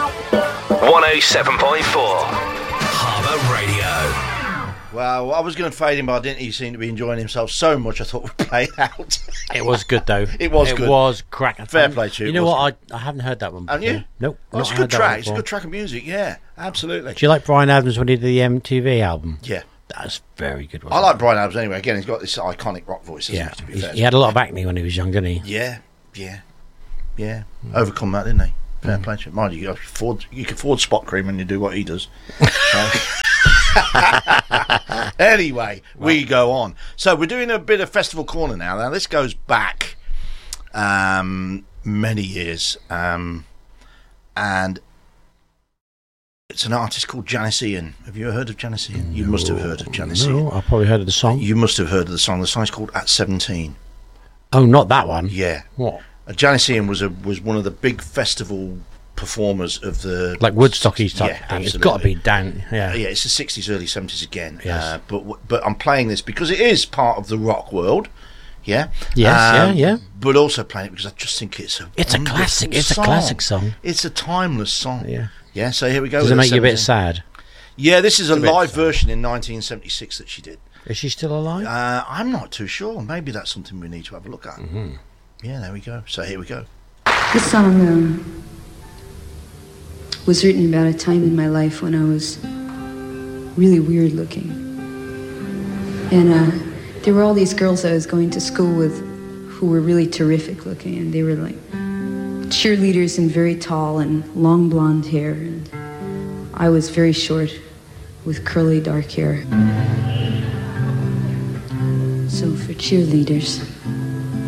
107.4 Harbour Radio. Well, I was going to fade him, but I didn't. He seemed to be enjoying himself so much, I thought we'd play it out. It was good, though. It was good. It was cracking. Fair play to you. You know what? I haven't heard that one before. Haven't you? Nope. Well, it's a good track. It's a good track of music, yeah. Absolutely. Do you like Bryan Adams when he did the MTV album? Yeah. That's very good. I like Bryan Adams anyway. Again, he's got this iconic rock voice, hasn't he, to be fair. He had a lot of acne when he was young, didn't he? Yeah. Overcome that, didn't he? Fair play to him. Mind you, you can afford spot cream when you do what he does. Anyway, we go on. So we're doing a bit of Festival Corner now. Now, this goes back many years. And it's an artist called Janis Ian. Have you ever heard of Janis Ian? You must have heard of Janis Ian. No, I've probably heard of the song. You must have heard of the song. The song's called At 17. Oh, not that one. Yeah. What? Janis Ian was one of the big festival performers of the... Like Woodstockies type thing. Absolutely. It's got to be down, Yeah, it's the 60s, early 70s again. Yes. But I'm playing this because it is part of the rock world. Yeah? Yes, yeah. But also playing it because I just think it's a classic. It's a classic song. It's a timeless song. Yeah. Yeah, so here we go. Does it make you a bit sad? Yeah, this is a live version in 1976 that she did. Is she still alive? I'm not too sure. Maybe that's something we need to have a look at. Mm-hmm. Yeah, there we go. So here we go. This song was written about a time in my life when I was really weird looking. And there were all these girls I was going to school with who were really terrific looking, and they were like cheerleaders and very tall and long blonde hair, and I was very short with curly dark hair. So for cheerleaders,